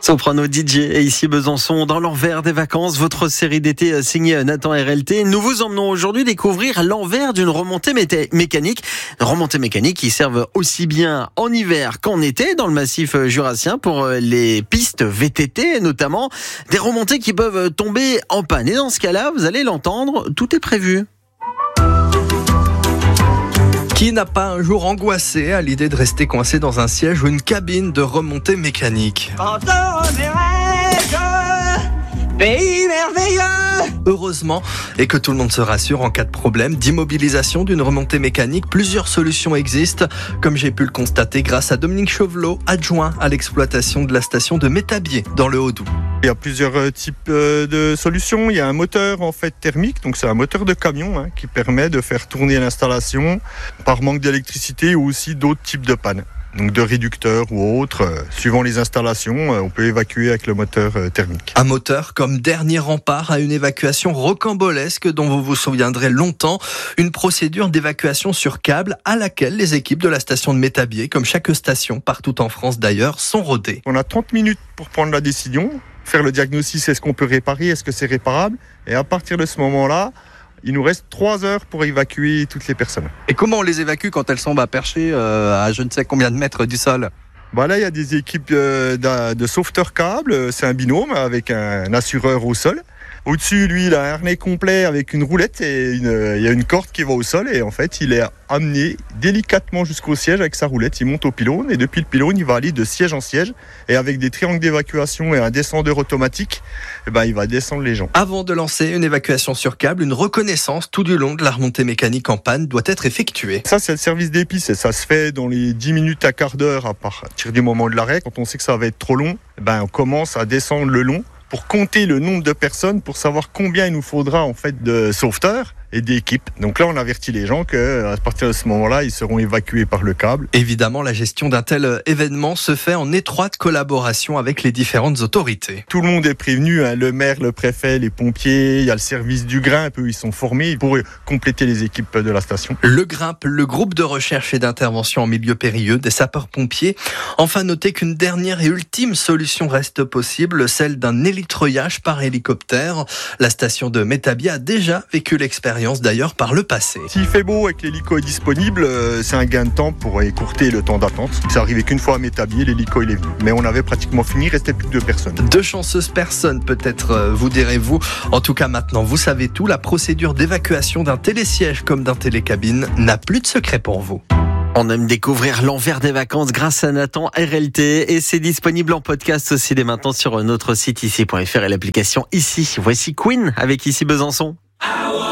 Soprano DJ et ici Besançon dans l'envers des vacances, votre série d'été signée Nathan RLT. Nous vous emmenons aujourd'hui découvrir l'envers d'une remontée mécanique. Une remontée mécanique qui servent aussi bien en hiver qu'en été dans le massif jurassien pour les pistes VTT notamment. Des remontées qui peuvent tomber en panne. Et dans ce cas-là, vous allez l'entendre, tout est prévu. Qui n'a pas un jour angoissé à l'idée de rester coincé dans un siège ou une cabine de remontée mécanique ? Pays merveilleux! Heureusement, et que tout le monde se rassure, en cas de problème d'immobilisation d'une remontée mécanique, plusieurs solutions existent, comme j'ai pu le constater grâce à Dominique Chauvelot, adjoint à l'exploitation de la station de Métabier, dans le Haut-Doubs. Il y a plusieurs types de solutions. Il y a un moteur en fait thermique, donc c'est un moteur de camion qui permet de faire tourner l'installation par manque d'électricité ou aussi d'autres types de pannes. Donc de réducteurs ou autres, suivant les installations, on peut évacuer avec le moteur thermique. Un moteur comme dernier rempart à une évacuation rocambolesque dont vous vous souviendrez longtemps, une procédure d'évacuation sur câble à laquelle les équipes de la station de Métabier, comme chaque station partout en France d'ailleurs, sont rodées. On a 30 minutes pour prendre la décision, faire le diagnostic, est-ce qu'on peut réparer, est-ce que c'est réparable, et à partir de ce moment-là, il nous reste 3 heures pour évacuer toutes les personnes. Et comment on les évacue quand elles sont perchées à je ne sais combien de mètres du sol ? Là, il y a des équipes de sauveteurs câbles. C'est un binôme avec un assureur au sol. Au-dessus, lui, il a un harnais complet avec une roulette et il y a une corde qui va au sol. Et en fait, il est amené délicatement jusqu'au siège avec sa roulette. Il monte au pylône et depuis le pylône, il va aller de siège en siège. Et avec des triangles d'évacuation et un descendeur automatique, il va descendre les gens. Avant de lancer une évacuation sur câble, une reconnaissance tout du long de la remontée mécanique en panne doit être effectuée. Ça, c'est le service d'épices et ça se fait dans les 10 minutes à quart d'heure à partir du moment de l'arrêt. Quand on sait que ça va être trop long, on commence à descendre le long pour compter le nombre de personnes, pour savoir combien il nous faudra en fait de sauveteurs et d'équipes. Donc là, on avertit les gens qu'à partir de ce moment-là, ils seront évacués par le câble. Évidemment, la gestion d'un tel événement se fait en étroite collaboration avec les différentes autorités. Tout le monde est prévenu, le maire, le préfet, les pompiers, il y a le service du GRIMP, eux, ils sont formés pour compléter les équipes de la station. Le GRIMP, le groupe de recherche et d'intervention en milieu périlleux des sapeurs-pompiers. Enfin, notez qu'une dernière et ultime solution reste possible, celle d'un hélitreuillage par hélicoptère. La station de Métabier a déjà vécu l'expérience d'ailleurs par le passé. S'il fait beau et que l'hélico est disponible, c'est un gain de temps pour écourter le temps d'attente. C'est arrivé qu'une fois à Métabier, l'hélico il est venu. Mais on avait pratiquement fini, il restait plus que 2 personnes. 2 chanceuses personnes peut-être, vous direz-vous. En tout cas maintenant, vous savez tout. La procédure d'évacuation d'un télésiège comme d'un télécabine n'a plus de secret pour vous. On aime découvrir l'envers des vacances grâce à Nathan RLT et c'est disponible en podcast aussi dès maintenant sur notre site ici.fr et l'application ici. Voici Queen avec Ici Besançon.